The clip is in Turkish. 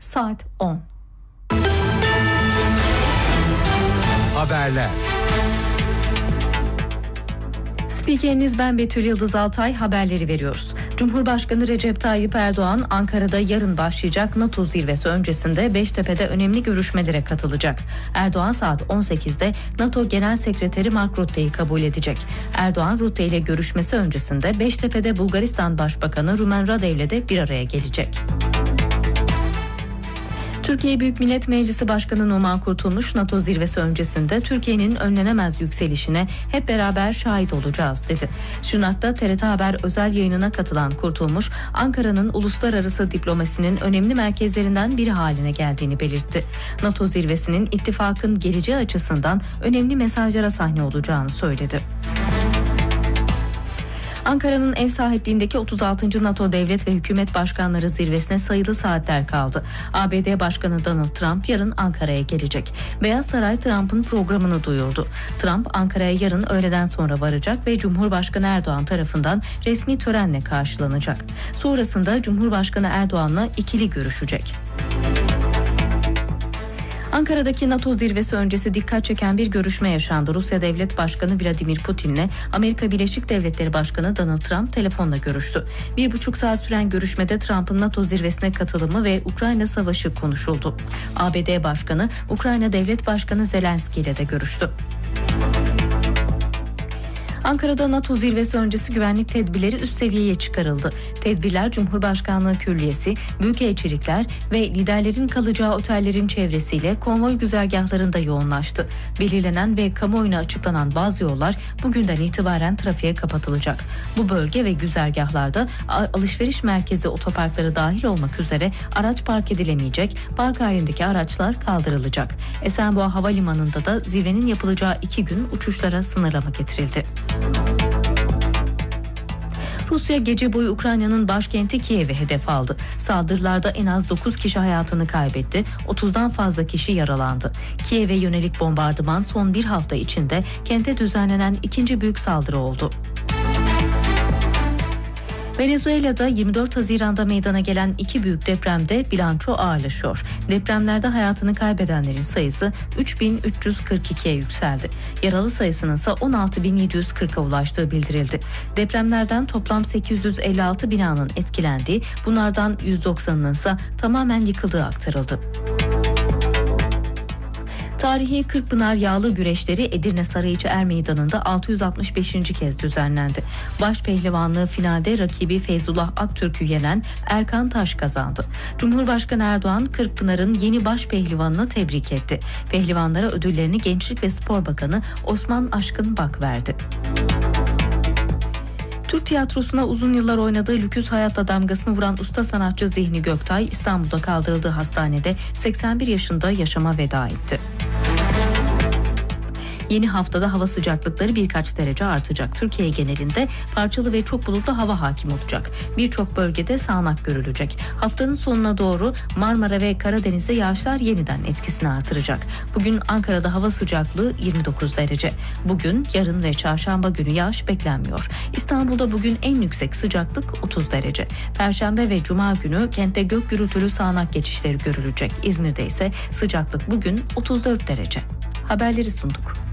saat 10. Haberler. Spikeriniz ben Betül Yıldız Altay, haberleri veriyoruz. Cumhurbaşkanı Recep Tayyip Erdoğan, Ankara'da yarın başlayacak NATO zirvesi öncesinde Beştepe'de önemli görüşmelere katılacak. Erdoğan saat 18'de NATO Genel Sekreteri Mark Rutte'yi kabul edecek. Erdoğan, Rutte ile görüşmesi öncesinde Beştepe'de Bulgaristan Başbakanı Rumen Radev'le de bir araya gelecek. Türkiye Büyük Millet Meclisi Başkanı Numan Kurtulmuş, NATO zirvesi öncesinde Türkiye'nin önlenemez yükselişine hep beraber şahit olacağız dedi. Şırnak'ta TRT Haber özel yayınına katılan Kurtulmuş, Ankara'nın uluslararası diplomasinin önemli merkezlerinden biri haline geldiğini belirtti. NATO zirvesinin ittifakın geleceği açısından önemli mesajlara sahne olacağını söyledi. Ankara'nın ev sahipliğindeki 36. NATO Devlet ve Hükümet Başkanları zirvesine sayılı saatler kaldı. ABD Başkanı Donald Trump yarın Ankara'ya gelecek. Beyaz Saray Trump'ın programını duyurdu. Trump Ankara'ya yarın öğleden sonra varacak ve Cumhurbaşkanı Erdoğan tarafından resmi törenle karşılanacak. Sonrasında Cumhurbaşkanı Erdoğan'la ikili görüşecek. Ankara'daki NATO zirvesi öncesi dikkat çeken bir görüşme yaşandı. Rusya Devlet Başkanı Vladimir Putin'le Amerika Birleşik Devletleri Başkanı Donald Trump telefonla görüştü. 1,5 saat süren görüşmede Trump'ın NATO zirvesine katılımı ve Ukrayna Savaşı konuşuldu. ABD Başkanı, Ukrayna Devlet Başkanı Zelenski ile de görüştü. Ankara'da NATO zirvesi öncesi güvenlik tedbirleri üst seviyeye çıkarıldı. Tedbirler Cumhurbaşkanlığı Külliyesi, büyükelçilikler ve liderlerin kalacağı otellerin çevresiyle konvoy güzergahlarında yoğunlaştı. Belirlenen ve kamuoyuna açıklanan bazı yollar bugünden itibaren trafiğe kapatılacak. Bu bölge ve güzergahlarda alışveriş merkezi otoparkları dahil olmak üzere araç park edilemeyecek, park halindeki araçlar kaldırılacak. Esenboğa Havalimanı'nda da zirvenin yapılacağı 2 gün uçuşlara sınırlama getirildi. Rusya gece boyu Ukrayna'nın başkenti Kiev'i hedef aldı. Saldırılarda en az 9 kişi hayatını kaybetti, 30'dan fazla kişi yaralandı. Kiev'e yönelik bombardıman son bir hafta içinde kente düzenlenen ikinci büyük saldırı oldu. Venezuela'da 24 Haziran'da meydana gelen 2 büyük depremde bilanço ağırlaşıyor. Depremlerde hayatını kaybedenlerin sayısı 3.342'ye yükseldi. Yaralı sayısının ise 16.740'a ulaştığı bildirildi. Depremlerden toplam 856 binanın etkilendiği, bunlardan 190'ının ise tamamen yıkıldığı aktarıldı. Tarihi Kırkpınar Yağlı Güreşleri Edirne Sarıyiçi Er Meydanı'nda 665. kez düzenlendi. Baş pehlivanlığı finalde rakibi Feyzullah Aktürk'ü yenen Erkan Taş kazandı. Cumhurbaşkanı Erdoğan, Kırkpınar'ın yeni baş pehlivanını tebrik etti. Pehlivanlara ödüllerini Gençlik ve Spor Bakanı Osman Aşkın Bak verdi. Türk tiyatrosuna uzun yıllar oynadığı Lüküs Hayat'la damgasını vuran usta sanatçı Zihni Göktay, İstanbul'da kaldırıldığı hastanede 81 yaşında yaşama veda etti. Yeni haftada hava sıcaklıkları birkaç derece artacak. Türkiye genelinde parçalı ve çok bulutlu hava hakim olacak. Birçok bölgede sağanak görülecek. Haftanın sonuna doğru Marmara ve Karadeniz'de yağışlar yeniden etkisini artıracak. Bugün Ankara'da hava sıcaklığı 29 derece. Bugün, yarın ve çarşamba günü yağış beklenmiyor. İstanbul'da bugün en yüksek sıcaklık 30 derece. Perşembe ve cuma günü kentte gök gürültülü sağanak geçişleri görülecek. İzmir'de ise sıcaklık bugün 34 derece. Haberleri sunduk.